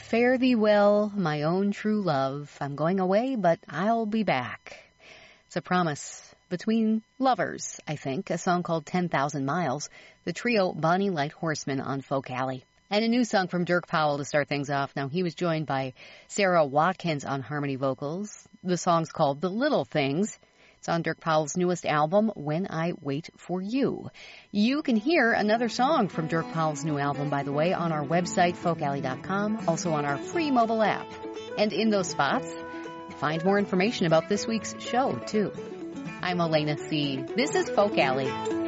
Fare thee well, my own true love. I'm going away, but I'll be back. It's a promise between lovers, I think, a song called 10,000 Miles, the trio Bonnie Light Horseman on Folk Alley. And a new song from Dirk Powell to start things off. Now, he was joined by Sarah Watkins on harmony vocals. The song's called The Little Things. It's on Dirk Powell's newest album, When I Wait for You. You can hear another song from Dirk Powell's new album, by the way, on our website, folkalley.com, also on our free mobile app. And in those spots, find more information about this week's show, too. I'm Elena C. This is Folk Alley.